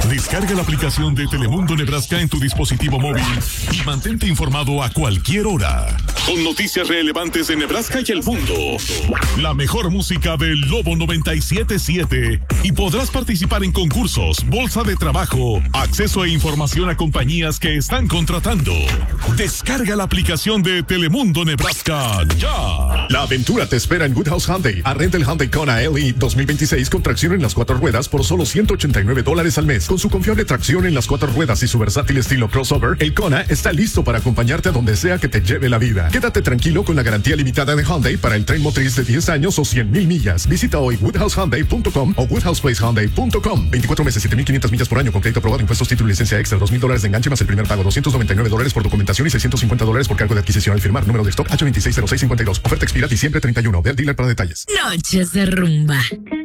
Descarga la aplicación de Telemundo Nebraska en tu dispositivo móvil y mantente informado a cualquier hora. Con noticias relevantes de Nebraska y el mundo. La mejor música del Lobo 97.7. Y podrás participar en concursos, bolsa de trabajo, acceso e información a compañías que están contratando. Descarga la aplicación de Telemundo Nebraska ya. La aventura te espera en Woodhouse Hyundai. Arrenda el Hyundai Kona LE 2026 con tracción en las 4 ruedas por solo $189 al mes. Con su confiable tracción en las 4 ruedas y su versátil estilo crossover, el Kona está listo para acompañarte a donde sea que te lleve la vida. Quédate tranquilo con la garantía limitada de Hyundai para el tren motriz de 10 años o 100,000 millas. Visita hoy woodhousehyundai.com o woodhouseplacehyundai.com. 24 meses, 7,500 millas por año con crédito aprobado, impuestos, título y licencia extra, $2,000 de enganche más el primer pago, $299 por documentación y $650 por cargo de adquisición al firmar. Número de stock H260652. Oferta expira diciembre 31. Ve al dealer para detalles. Noches de rumba.